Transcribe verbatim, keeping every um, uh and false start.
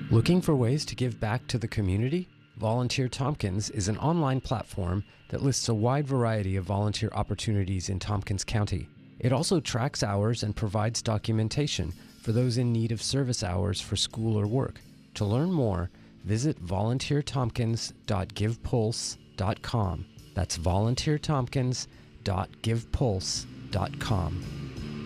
Looking for ways to give back to the community? Volunteer Tompkins is an online platform that lists a wide variety of volunteer opportunities in Tompkins County. It also tracks hours and provides documentation for those in need of service hours for school or work. To learn more, visit volunteer tompkins dot give pulse dot com. That's volunteer tompkins dot give pulse dot com.